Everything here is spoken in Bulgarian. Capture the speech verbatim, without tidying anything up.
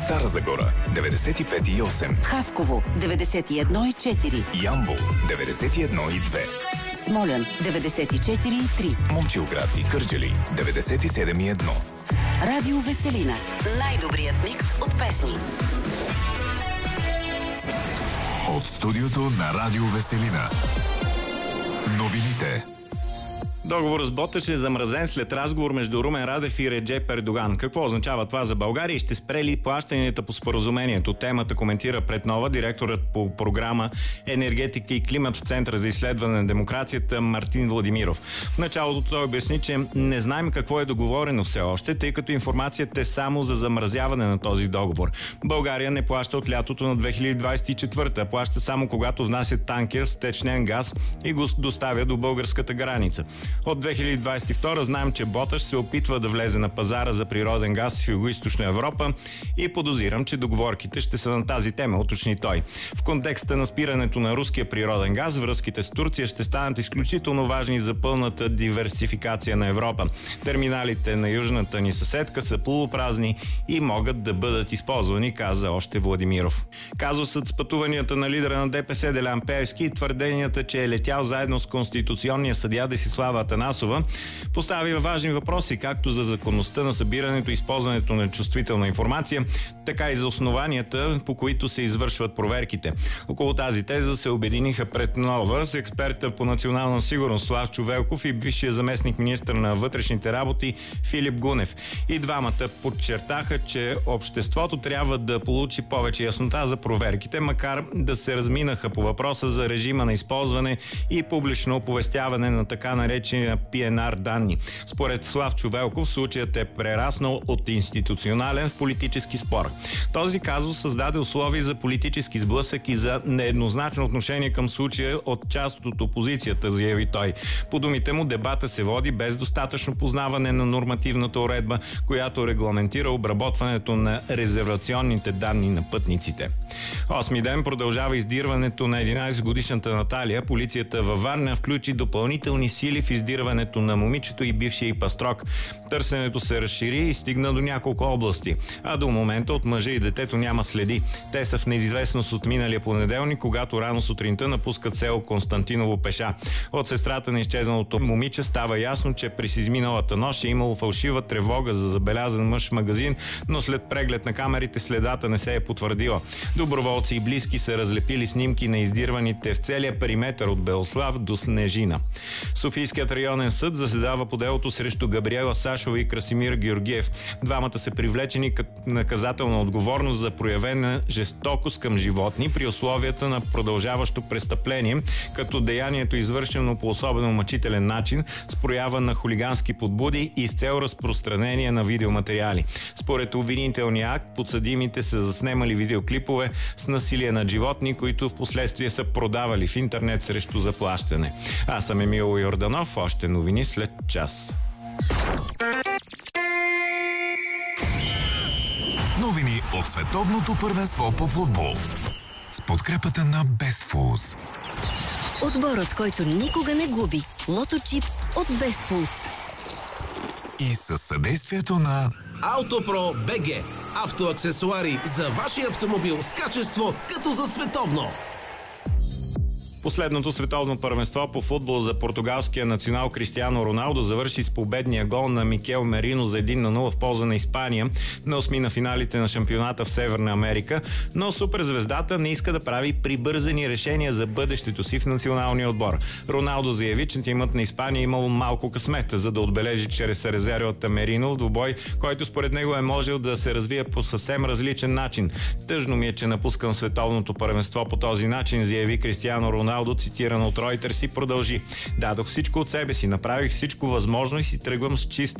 Стара Загора деветдесет и пет и осем, Хасково деветдесет и едно и четири, Ямбол деветдесет и едно и две, Смолян деветдесет и четири и три, Момчилград и Кърджали деветдесет и седем и едно. Радио Веселина. Най-добрият микс от песни. От студиото на Радио Веселина. Новините. Договорът с Боташ е замразен след разговор между Румен Радев и Реджеп Ердоган. Какво означава това за България и ще спре ли плащанията по споразумението? Темата коментира пред Нова директорът по програма Енергетика и климат в Центъра за изследване на демокрацията Мартин Владимиров. В началото той обясни, че не знаем какво е договорено все още, тъй като информацията е само за замразяване на този договор. България не плаща от лятото на две хиляди двадесет и четвърта, плаща само когато внася танкер с течнен газ и го доставя до българската граница. От две хиляди двадесет и втора знаем, че Боташ се опитва да влезе на пазара за природен газ в Югоизточна Европа и подозирам, че договорките ще са на тази тема, уточни той. В контекста на спирането на руския природен газ, връзките с Турция ще станат изключително важни за пълната диверсификация на Европа. Терминалите на южната ни съседка са полупразни и могат да бъдат използвани, каза още Владимиров. Казусът с пътуванията на лидера на ДПС Делян Пеевски и твърденията, че е летял заедно с конституционния съдия Десислава Атанасова, поставя важни въпроси както за законността на събирането и използването на чувствителна информация, така и за основанията, по които се извършват проверките. Около тази теза се обединиха пред Нова с експерта по национална сигурност Славчо Велков и бившия заместник министър на вътрешните работи Филип Гунев. И двамата подчертаха, че обществото трябва да получи повече яснота за проверките, макар да се разминаха по въпроса за режима на използване и публично оповестяване на така наречения Пи Ен Ар данни. Според Славчо Велков, случаят е прераснал от институционален в политически спор. Този казус създаде условия за политически сблъсък и за нееднозначно отношение към случая от част от опозицията, заяви той. По думите му, дебата се води без достатъчно познаване на нормативната уредба, която регламентира обработването на резервационните данни на пътниците. Осми ден продължава издирването на единадесетгодишната Наталия. Полицията във Варна включи допълнителни сили в издирването на момичето и бившия й пастрок. Търсенето се разшири и стигна до няколко области, а до момента от мъжа и детето няма следи. Те са в неизвестност от миналия понеделник, когато рано сутринта напускат село Константиново пеша. От сестрата на изчезналото момиче става ясно, че през изминалата нощ е имало фалшива тревога за забелязан мъж в магазин, но след преглед на камерите следата не се е потвърдила. Доброволци и близки са разлепили снимки на издирваните в целия периметър от Белослав до Снежина. Софийският районен съд заседава по делото срещу Габриела Сашова и Красимир Георгиев. Двамата са привлечени като наказателна отговорност за проявена жестокост към животни при условията на продължаващо престъпление, като деянието е извършено по особено мъчителен начин, с проява на хулигански подбуди и с цел разпространение на видеоматериали. Според обвинителния акт, подсъдимите са заснемали видеоклипове с насилие над животни, които в последствие са продавали в интернет срещу заплащане. Аз съм Емил Йорданов, още новини след час. Новини от световното първенство по футбол. С подкрепата на Best Foods. Отборът, който никога не губи. Лото Чипс от Best Foods. И със съдействието на Автопро БГ. Автоаксесуари за вашия автомобил с качество като за световно. Последното световно първенство по футбол за португалския национал Кристиано Роналдо завърши с победния гол на Микел Мерино за едно на нула в полза на Испания на осми на финалите на шампионата в Северна Америка, но суперзвездата не иска да прави прибързани решения за бъдещето си в националния отбор. Роналдо заяви, че тимът на Испания имал малко късмет, за да отбележи чрез резервата Мерино в двубой, който според него е можел да се развие по съвсем различен начин. Тъжно ми е, че напускам световното първенство по този начин, заяви Кристиано Роналдо, цитиран от Reuters, и продължи. Дадох всичко от себе си, направих всичко възможно и си тръгвам с чист